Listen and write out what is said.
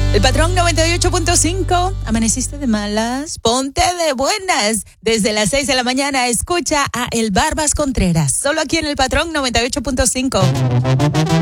El Patrón 98.5. ¿Amaneciste de malas? Ponte de buenas. Desde las 6 de la mañana escucha a El Barbas Contreras. Solo aquí en El Patrón 98.5.